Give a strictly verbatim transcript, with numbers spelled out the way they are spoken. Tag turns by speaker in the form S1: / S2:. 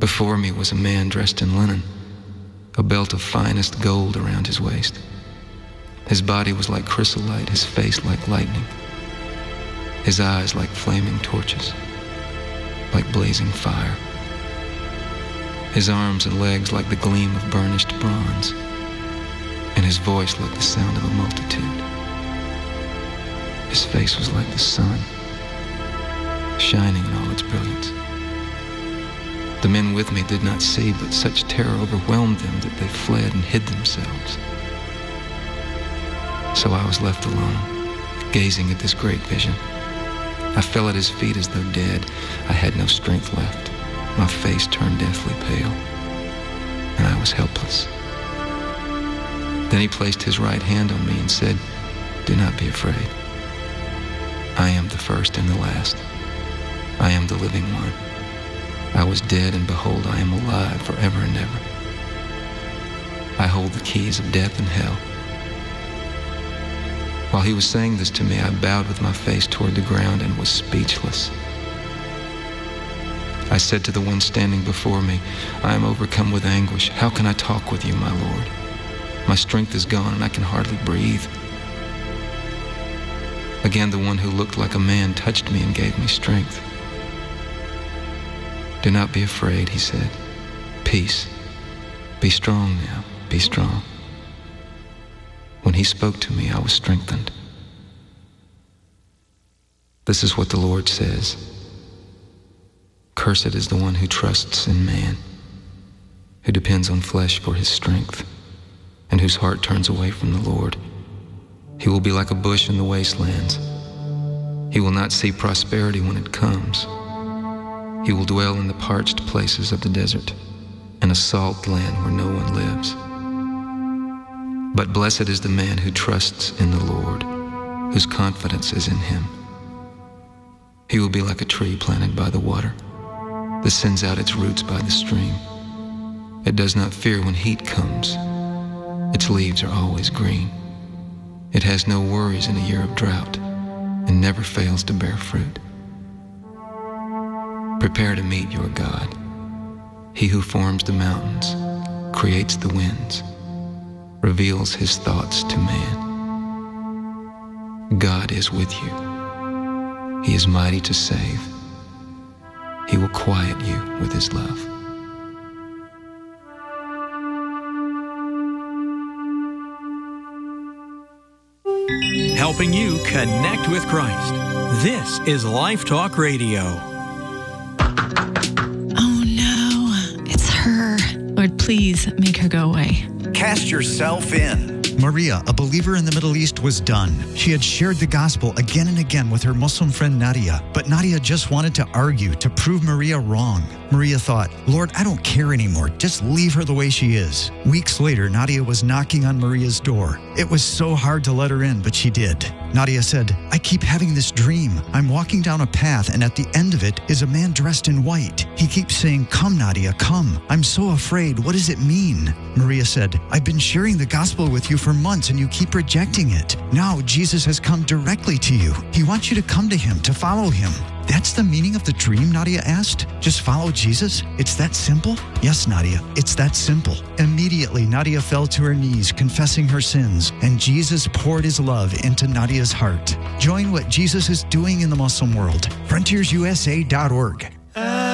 S1: Before me was a man dressed in linen, a belt of finest gold around his waist. His body was like chrysolite, his face like lightning, his eyes like flaming torches, like blazing fire. His arms and legs like the gleam of burnished bronze, and his voice like the sound of a multitude. His face was like the sun, shining in all its brilliance. The men with me did not see, but such terror overwhelmed them that they fled and hid themselves. So I was left alone, gazing at this great vision. I fell at his feet as though dead. I had no strength left. My face turned deathly pale, and I was helpless. Then he placed his right hand on me and said, "Do not be afraid. I am the first and the last. I am the living one. I was dead, and behold, I am alive forever and ever. I hold the keys of death and hell." While he was saying this to me, I bowed with my face toward the ground and was speechless. I said to the one standing before me, "I am overcome with anguish. How can I talk with you, my Lord? My strength is gone, and I can hardly breathe." Again, the one who looked like a man touched me and gave me strength. "Do not be afraid," he said. "Peace. Be strong now. Be strong." When he spoke to me, I was strengthened. This is what the Lord says: "Cursed is the one who trusts in man, who depends on flesh for his strength, and whose heart turns away from the Lord. He will be like a bush in the wastelands. He will not see prosperity when it comes. He will dwell in the parched places of the desert, in a salt land where no one lives. But blessed is the man who trusts in the Lord, whose confidence is in him. He will be like a tree planted by the water, that sends out its roots by the stream. It does not fear when heat comes. Its leaves are always green. It has no worries in a year of drought, and never fails to bear fruit. Prepare to meet your God. He who forms the mountains, creates the winds, reveals his thoughts to man. God is with you. He is mighty to save. He will quiet you with his love."
S2: Helping you connect with Christ. This is Life Talk Radio.
S3: Oh no, it's her. Lord, please make her go away.
S4: Cast yourself in.
S5: Maria, a believer in the Middle East, was done. She had shared the gospel again and again with her Muslim friend Nadia, but Nadia just wanted to argue to prove Maria wrong. Maria thought, "Lord, I don't care anymore. Just leave her the way she is." Weeks later, Nadia was knocking on Maria's door. It was so hard to let her in, but she did. Nadia said, "I keep having this dream. I'm walking down a path, and at the end of it is a man dressed in white. He keeps saying, 'Come, Nadia, come.' I'm so afraid. What does it mean?" Maria said, "I've been sharing the gospel with you for months, and you keep rejecting it. Now Jesus has come directly to you. He wants you to come to him, to follow him." "That's the meaning of the dream?" Nadia asked. "Just follow Jesus? It's that simple?" "Yes, Nadia, it's that simple." Immediately, Nadia fell to her knees, confessing her sins, and Jesus poured his love into Nadia's heart. Join what Jesus is doing in the Muslim world. frontiers u s a dot org.